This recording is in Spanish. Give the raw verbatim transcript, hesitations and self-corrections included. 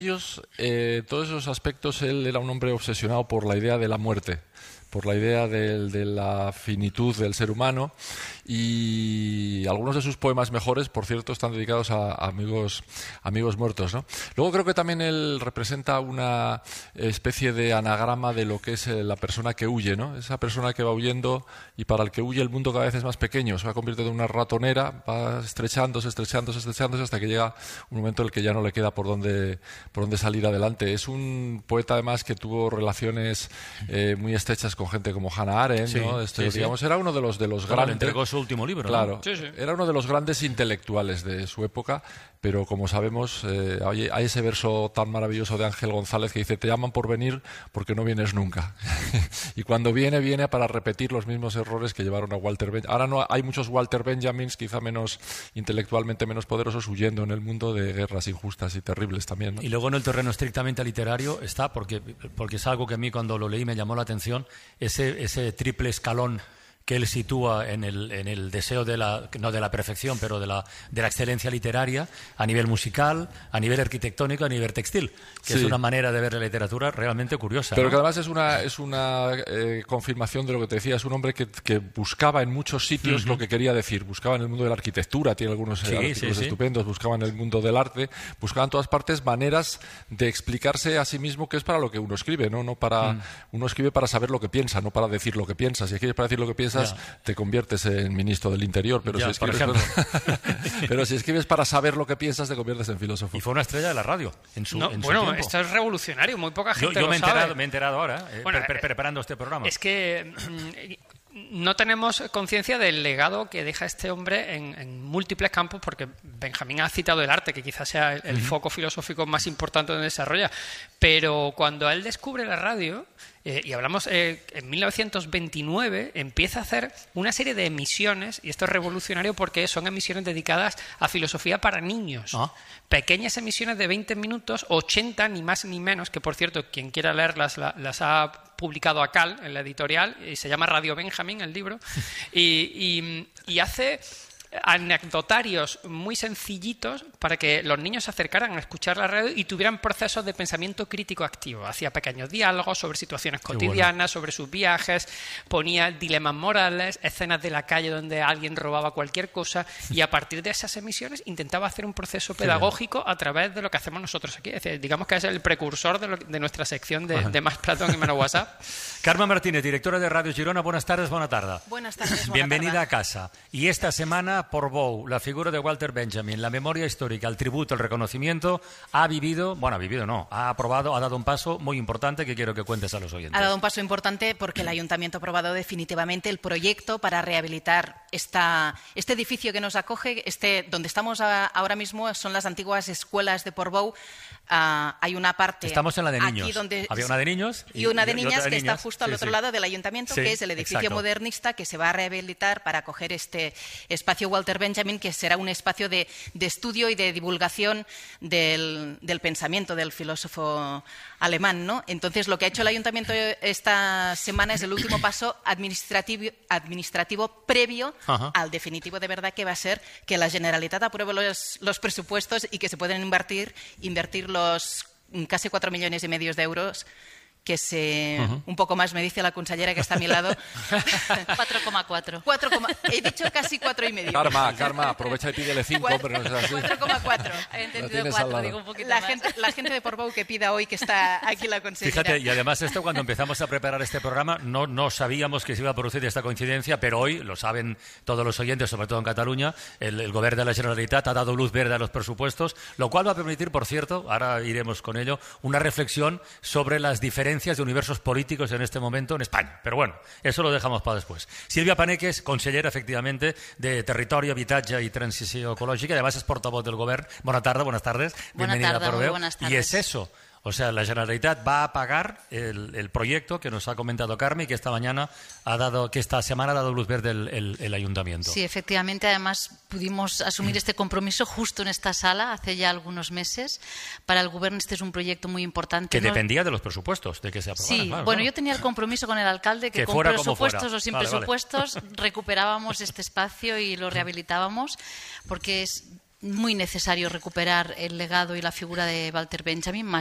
ellos, eh, todos esos aspectos, él era un hombre obsesionado por la idea de la muerte, por la idea de, de la finitud del ser humano, y algunos de sus poemas mejores, por cierto, están dedicados a, a amigos, amigos muertos, ¿no? Luego creo que también él representa una especie de anagrama de lo que es la persona que huye, ¿no? Esa persona que va huyendo y para el que huye el mundo cada vez es más pequeño, se va convirtiendo en una ratonera, va estrechándose, estrechándose, estrechándose hasta que llega un momento en el que ya no le queda por dónde, por dónde salir adelante. Es un poeta además que tuvo relaciones eh, muy estrechas con gente como Hannah Arendt, sí, ¿no? Este, sí, digamos, sí. Era uno de los de los claro, grandes. le entregó su último libro, claro, ¿no? Sí, sí. Era uno de los grandes intelectuales de su época, pero como sabemos, eh, hay, hay ese verso tan maravilloso de Ángel González que dice: te llaman por venir porque no vienes nunca. Y cuando viene, viene para repetir los mismos errores que llevaron a Walter Benjamin. Ahora no hay muchos Walter Benjamins, quizá menos intelectualmente menos poderosos, huyendo en el mundo de guerras injustas y terribles también, ¿no? Y luego en el terreno estrictamente literario está, porque, porque es algo que a mí cuando lo leí me llamó la atención, ese, ese triple escalón que él sitúa en el, en el deseo de la, no de la perfección, pero de la, de la excelencia literaria a nivel musical, a nivel arquitectónico, a nivel textil, que sí. Es una manera de ver la literatura realmente curiosa. Pero ¿no? que además es una, es una eh, confirmación de lo que te decía, es un hombre que, que buscaba en muchos sitios uh-huh. lo que quería decir, buscaba en el mundo de la arquitectura, tiene algunos sí, artículos sí, estupendos, sí. buscaba en el mundo del arte, buscaba en todas partes maneras de explicarse a sí mismo que es para lo que uno escribe, ¿no? No para, mm. Uno escribe para saber lo que piensa, no para decir lo que piensa. Si escribes para decir lo que piensas, yeah. te conviertes en ministro del Interior, pero, ya, si escribes para... pero si escribes para saber lo que piensas, te conviertes en filósofo. Y fue una estrella de la radio en su, no, en bueno, su tiempo. Esto es revolucionario, muy poca gente yo, yo lo me he sabe. enterado, me he enterado ahora, eh, bueno, pre pre preparando este programa. Es que no tenemos conciencia del legado que deja este hombre en, en múltiples campos, porque Benjamín ha citado el arte, que quizás sea el, el uh-huh. foco filosófico más importante donde desarrolla, pero cuando él descubre la radio, eh, y hablamos eh, en mil novecientos veintinueve, empieza a hacer una serie de emisiones, y esto es revolucionario porque son emisiones dedicadas a filosofía para niños. ¿Ah? Pequeñas emisiones de veinte minutos, ochenta, ni más ni menos, que por cierto, quien quiera leerlas las, las ha publicado a Cal en la editorial, y se llama Radio Benjamín el libro, y, y, y hace anecdotarios muy sencillitos para que los niños se acercaran a escuchar la radio y tuvieran procesos de pensamiento crítico activo. Hacía pequeños diálogos sobre situaciones cotidianas, bueno. sobre sus viajes, ponía dilemas morales, escenas de la calle donde alguien robaba cualquier cosa, y a partir de esas emisiones intentaba hacer un proceso pedagógico a través de lo que hacemos nosotros aquí. Es decir, digamos que es el precursor de, lo, de nuestra sección de, de Más Platón y Menos WhatsApp. Carme Martínez, directora de Radio Girona, buenas tardes, buena tarde. Buenas tardes, buena Bienvenida tarde. a casa. Y esta semana, Portbou, la figura de Walter Benjamin, la memoria histórica, el tributo, el reconocimiento, ha vivido, bueno, ha vivido no, ha aprobado, ha dado un paso muy importante que quiero que cuentes a los oyentes. Ha dado un paso importante porque el Ayuntamiento ha aprobado definitivamente el proyecto para rehabilitar esta, este edificio que nos acoge, este, donde estamos a, ahora mismo son las antiguas escuelas de Portbou. Uh, hay una parte Estamos en la de niños. Aquí donde había una de niños y, y una de y, niñas y de que niñas. está justo al sí, otro sí. lado del Ayuntamiento, sí, que es el edificio exacto. modernista que se va a rehabilitar para acoger este espacio Walter Benjamin, que será un espacio de, de estudio y de divulgación del, del pensamiento del filósofo alemán, ¿no? Entonces, lo que ha hecho el Ayuntamiento esta semana es el último paso administrativo, administrativo previo Ajá. al definitivo de verdad, que va a ser que la Generalitat apruebe los, los presupuestos y que se pueden invertir, invertir los casi cuatro millones y medio de euros que se... Uh-huh. Un poco más me dice la consellera que está a mi lado. cuatro coma cuatro. He dicho casi cuatro y medio. Karma, Karma, aprovecha y pídele cinco, pero no es así. cuatro coma cuatro. He entendido cuatro, digo un poquito la más. gente, la gente de Portbou que pida hoy, que está aquí la consellera. Fíjate, y además esto, cuando empezamos a preparar este programa, no, no sabíamos que se iba a producir esta coincidencia, pero hoy, lo saben todos los oyentes, sobre todo en Cataluña, el, el Govern de la Generalitat ha dado luz verde a los presupuestos, lo cual va a permitir, por cierto, ahora iremos con ello, una reflexión sobre las diferencias de universos políticos en este momento en España. Pero bueno, eso lo dejamos para después. Silvia Paneques, consellera, efectivamente, de Territorio, Habitatge y Transició Ecològica, y además es portavoz del Govern. Buenas tardes, buenas tardes. Buenas Bienvenida tardes, a muy buenas tardes. Y es eso. O sea, la Generalitat va a pagar el, el proyecto que nos ha comentado Carmen y que esta mañana ha dado, que esta semana ha dado luz verde el, el, el Ayuntamiento. Sí, efectivamente. Además, pudimos asumir este compromiso justo en esta sala hace ya algunos meses. Para el Gobierno este es un proyecto muy importante. Que ¿no? dependía de los presupuestos, de que se aprobaran. Sí, claro, bueno, claro. yo tenía el compromiso con el alcalde que, que con fuera presupuestos como o sin vale, presupuestos vale. recuperábamos este espacio y lo rehabilitábamos, porque es... muy necesario recuperar el legado y la figura de Walter Benjamin, más